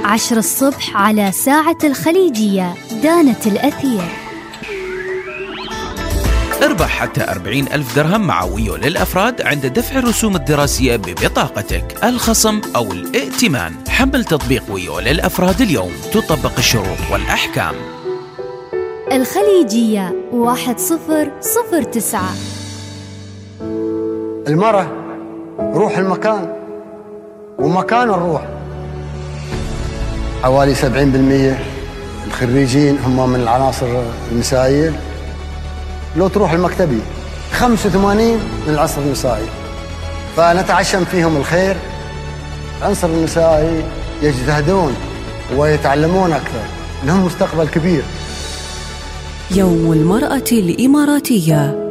10 الصبح على ساعة الخليجية. دانة الأثير. اربح حتى 40,000 درهم مع ويو للأفراد عند دفع الرسوم الدراسية ببطاقتك، الخصم أو الائتمان. حمل تطبيق ويو للأفراد اليوم، تطبق الشروط والأحكام. الخليجية 1009. المرأة روح المكان ومكان الروح. حوالي 70% الخريجين هم من العناصر النسائية. لو تروح المكتبي 85 من العنصر النسائي، فنتعشم فيهم الخير. العنصر النسائي يجتهدون ويتعلمون أكثر، لهم مستقبل كبير. يوم المرأة الإماراتية.